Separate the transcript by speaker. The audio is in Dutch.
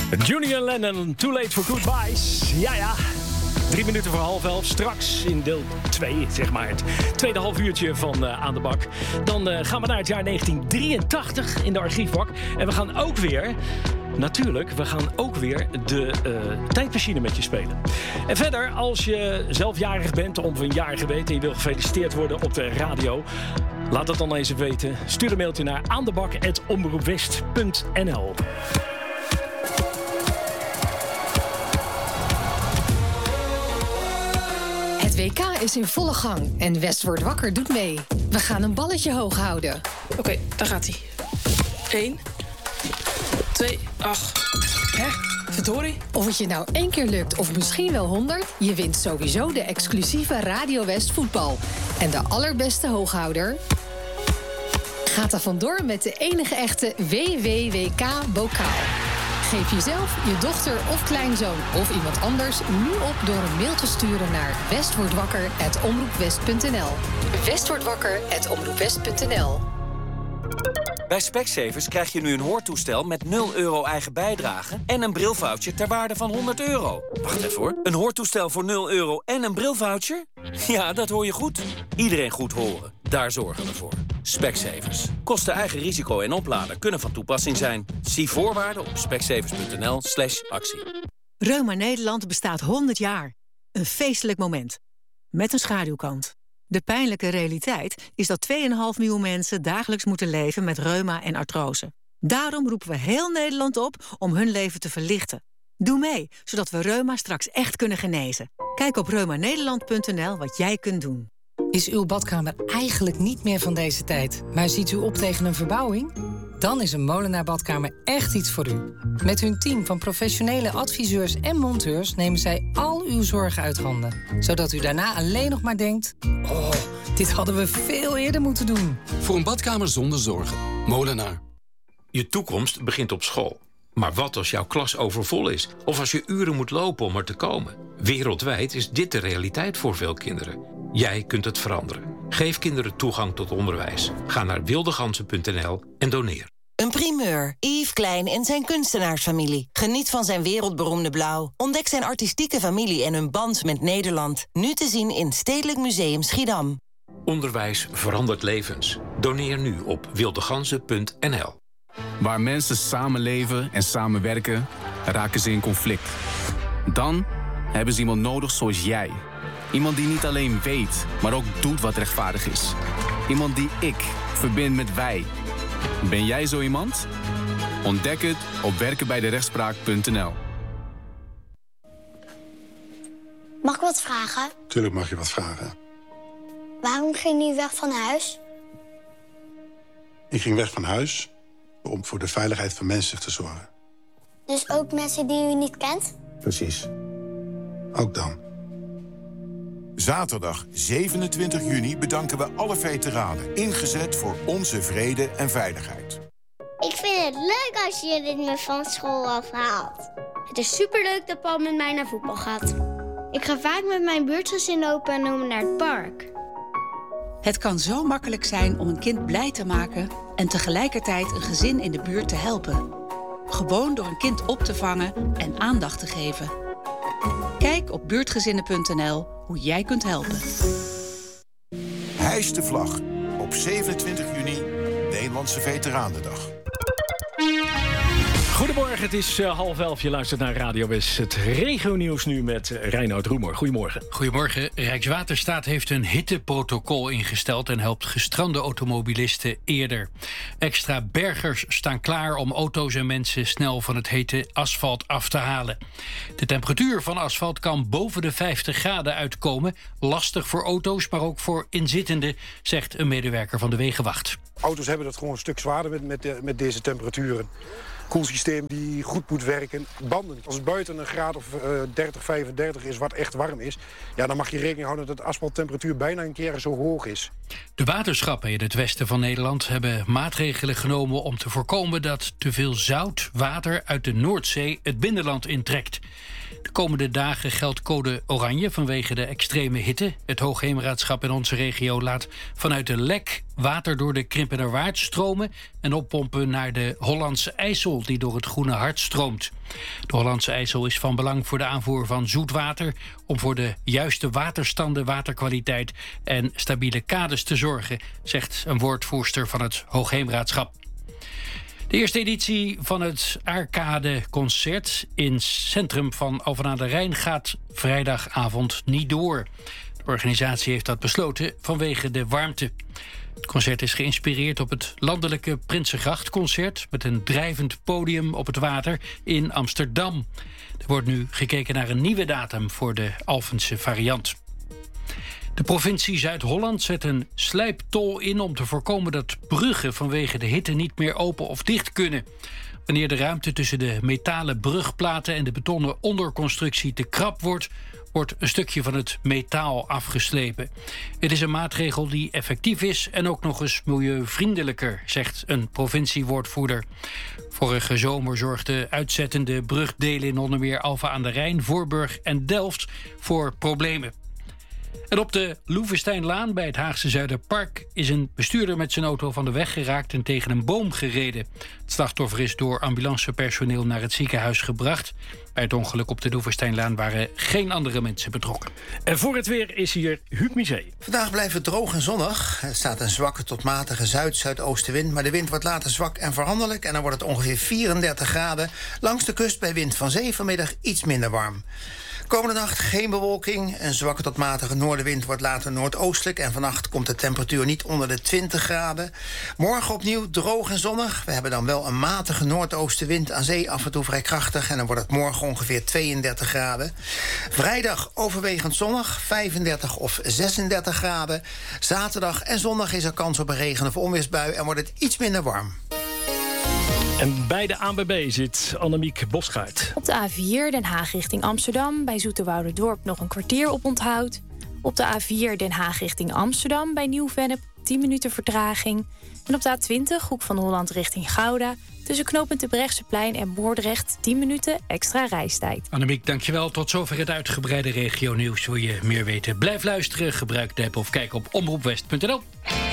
Speaker 1: Julian Lennon, Too Late for Goodbyes. Ja. 3 minuten voor 11:30. Straks in deel 2, zeg maar. Het tweede half uurtje van Aan de Bak. Dan gaan we naar het jaar 1983 in de archiefbak. En we gaan ook weer... Natuurlijk, we gaan ook weer de tijdmachine met je spelen. En verder, als je zelf jarig bent, of een jarige weet en je wil gefeliciteerd worden op de radio, laat dat dan eens weten. Stuur een mailtje naar aandebak@omroepwest.nl.
Speaker 2: Het WK is in volle gang en West wordt wakker doet mee. We gaan een balletje hoog houden.
Speaker 3: Oké, daar gaat hij. 1, 2, ach. Hè? Verdorie.
Speaker 2: Of het je nou 1 keer lukt of misschien wel 100... je wint sowieso de exclusieve Radio West voetbal. En de allerbeste hooghouder gaat er vandoor met de enige echte WWWK-bokaal. Geef jezelf, je dochter of kleinzoon of iemand anders nu op door een mail te sturen naar westwordwakker@omroepwest.nl. westwordwakker@omroepwest.nl.
Speaker 4: Bij Specsavers krijg je nu een hoortoestel met €0 eigen bijdrage en een brilvoucher ter waarde van €100. Wacht even hoor. Een hoortoestel voor €0 en een brilvoucher? Ja, dat hoor je goed. Iedereen goed horen. Daar zorgen we voor. Specsavers. Kosten eigen risico en opladen kunnen van toepassing zijn. Zie voorwaarden op specsavers.nl/actie.
Speaker 5: Reuma Nederland bestaat 100 jaar. Een feestelijk moment. Met een schaduwkant. De pijnlijke realiteit is dat 2,5 miljoen mensen dagelijks moeten leven met reuma en artrose. Daarom roepen we heel Nederland op om hun leven te verlichten. Doe mee, zodat we reuma straks echt kunnen genezen. Kijk op reumanederland.nl wat jij kunt doen.
Speaker 6: Is uw badkamer eigenlijk niet meer van deze tijd, maar ziet u op tegen een verbouwing? Dan is een Molenaar Badkamer echt iets voor u. Met hun team van professionele adviseurs en monteurs nemen zij al uw zorgen uit handen. Zodat u daarna alleen nog maar denkt, oh, dit hadden we veel eerder moeten doen.
Speaker 7: Voor een badkamer zonder zorgen. Molenaar.
Speaker 8: Je toekomst begint op school. Maar wat als jouw klas overvol is? Of als je uren moet lopen om er te komen? Wereldwijd is dit de realiteit voor veel kinderen. Jij kunt het veranderen. Geef kinderen toegang tot onderwijs. Ga naar wildegansen.nl en doneer.
Speaker 9: Een primeur. Yves Klein en zijn kunstenaarsfamilie. Geniet van zijn wereldberoemde blauw. Ontdek zijn artistieke familie en hun band met Nederland. Nu te zien in Stedelijk Museum Schiedam.
Speaker 8: Onderwijs verandert levens. Doneer nu op wildegansen.nl.
Speaker 10: Waar mensen samenleven en samenwerken, raken ze in conflict. Dan hebben ze iemand nodig zoals jij. Iemand die niet alleen weet, maar ook doet wat rechtvaardig is. Iemand die ik verbind met wij. Ben jij zo iemand? Ontdek het op werkenbijderechtspraak.nl.
Speaker 11: Mag ik wat vragen?
Speaker 12: Tuurlijk mag je wat vragen.
Speaker 11: Waarom ging u weg van huis?
Speaker 12: Ik ging weg van huis om voor de veiligheid van mensen te zorgen.
Speaker 11: Dus ook mensen die u niet kent?
Speaker 12: Precies. Ook dan.
Speaker 13: Zaterdag 27 juni bedanken we alle veteranen. Ingezet voor onze vrede en veiligheid.
Speaker 11: Ik vind het leuk als je me van school afhaalt.
Speaker 14: Het is superleuk dat Paul met mij naar voetbal gaat. Ik ga vaak met mijn buurtgezin opa en oma naar het park.
Speaker 15: Het kan zo makkelijk zijn om een kind blij te maken en tegelijkertijd een gezin in de buurt te helpen. Gewoon door een kind op te vangen en aandacht te geven. Kijk op buurtgezinnen.nl hoe jij kunt helpen.
Speaker 13: Hijs de vlag. Op 27 juni, Nederlandse Veteranendag.
Speaker 1: Goedemorgen, het is 10:30. Je luistert naar Radio West. Het regionieuws nu met Reinoud Roemer. Goedemorgen.
Speaker 16: Goedemorgen. Rijkswaterstaat heeft een hitteprotocol ingesteld en helpt gestrande automobilisten eerder. Extra bergers staan klaar om auto's en mensen snel van het hete asfalt af te halen. De temperatuur van asfalt kan boven de 50 graden uitkomen. Lastig voor auto's, maar ook voor inzittenden, zegt een medewerker van de Wegenwacht.
Speaker 17: Auto's hebben het gewoon een stuk zwaarder met deze temperaturen. Koelsysteem die goed moet werken. Banden. Als het buiten een graad of 30, 35 is, wat echt warm is, ja, dan mag je rekening houden dat de asfalttemperatuur bijna een keer zo hoog is.
Speaker 16: De waterschappen in het westen van Nederland hebben maatregelen genomen om te voorkomen dat te veel zout water uit de Noordzee het binnenland intrekt. De komende dagen geldt code oranje vanwege de extreme hitte. Het Hoogheemraadschap in onze regio laat vanuit de Lek water door de Krimpenerwaard stromen en oppompen naar de Hollandse IJssel die door het Groene Hart stroomt. De Hollandse IJssel is van belang voor de aanvoer van zoetwater om voor de juiste waterstanden, waterkwaliteit en stabiele kades te zorgen, zegt een woordvoerster van het Hoogheemraadschap. De eerste editie van het Arcade-concert in het centrum van Alphen aan de Rijn gaat vrijdagavond niet door. De organisatie heeft dat besloten vanwege de warmte. Het concert is geïnspireerd op het landelijke Prinsengrachtconcert met een drijvend podium op het water in Amsterdam. Er wordt nu gekeken naar een nieuwe datum voor de Alphense variant. De provincie Zuid-Holland zet een slijptol in om te voorkomen dat bruggen vanwege de hitte niet meer open of dicht kunnen. Wanneer de ruimte tussen de metalen brugplaten en de betonnen onderconstructie te krap wordt een stukje van het metaal afgeslepen. Het is een maatregel die effectief is en ook nog eens milieuvriendelijker, zegt een provinciewoordvoerder. Vorige zomer zorgden uitzettende brugdelen in onder meer Alphen aan de Rijn, Voorburg en Delft voor problemen. En op de Loevesteinlaan bij het Haagse Zuiderpark is een bestuurder met zijn auto van de weg geraakt en tegen een boom gereden. Het slachtoffer is door ambulancepersoneel naar het ziekenhuis gebracht. Bij het ongeluk op de Loevesteinlaan waren geen andere mensen betrokken.
Speaker 1: En voor het weer is hier Huub Misé.
Speaker 18: Vandaag blijft het droog en zonnig. Er staat een zwakke tot matige zuid-zuidoostenwind, maar de wind wordt later zwak en veranderlijk en dan wordt het ongeveer 34 graden. Langs de kust bij wind van zee vanmiddag iets minder warm. Komende nacht geen bewolking. Een zwakke tot matige noordenwind wordt later noordoostelijk en vannacht komt de temperatuur niet onder de 20 graden. Morgen opnieuw droog en zonnig. We hebben dan wel een matige noordoostenwind, aan zee af en toe vrij krachtig en dan wordt het morgen ongeveer 32 graden. Vrijdag overwegend zonnig, 35 of 36 graden. Zaterdag en zondag is er kans op een regen- of onweersbui en wordt het iets minder warm.
Speaker 1: En bij de ANWB zit Annemiek Bosgaard.
Speaker 19: Op de A4 Den Haag richting Amsterdam, bij Zoeterwouderdorp nog een kwartier op onthoud. Op de A4 Den Haag richting Amsterdam, bij Nieuw-Vennep 10 minuten vertraging. En op de A20 Hoek van Holland richting Gouda, tussen knooppunt Terbrechtseplein en Moordrecht 10 minuten extra reistijd.
Speaker 16: Annemiek, dankjewel. Tot zover het uitgebreide regionieuws. Wil je meer weten? Blijf luisteren, gebruik de app of kijk op omroepwest.nl.